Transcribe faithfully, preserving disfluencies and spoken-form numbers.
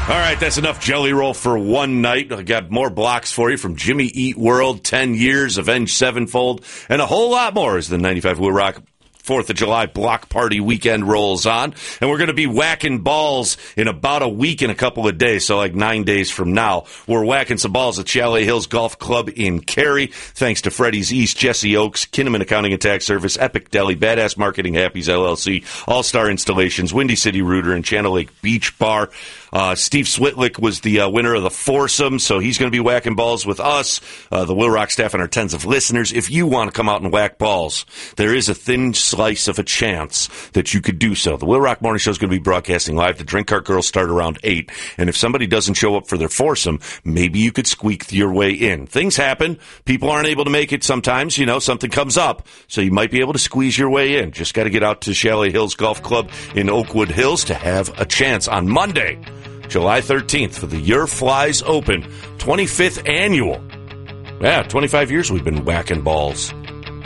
All right, that's enough Jelly Roll for one night. I got more blocks for you from Jimmy Eat World, ten years, Avenged Sevenfold, and a whole lot more as the ninety-five Will Rock fourth of July block party weekend rolls on. And we're going to be whacking balls in about a week and a couple of days, so like nine days from now. We're whacking some balls at Chalet Hills Golf Club in Cary, thanks to Freddy's East, Jesse Oaks, Kinnaman Accounting and Tax Service, Epic Deli, Badass Marketing, Happy's L L C, All-Star Installations, Windy City Rooter, and Channel Lake Beach Bar. Uh, Steve Switlick was the uh, winner of the foursome, so he's going to be whacking balls with us, uh, the Will Rock staff, and our tens of listeners. If you want to come out and whack balls, there is a thin slice of a chance that you could do so. The Will Rock Morning Show is going to be broadcasting live. The Drink Cart Girls start around eight, and if somebody doesn't show up for their foursome, maybe you could squeak your way in. Things happen. People aren't able to make it sometimes. You know, something comes up, so you might be able to squeeze your way in. Just got to get out to Chalet Hills Golf Club in Oakwood Hills to have a chance on Monday, July thirteenth, for the Your Flies Open, twenty-fifth annual. Yeah, twenty-five years we've been whacking balls.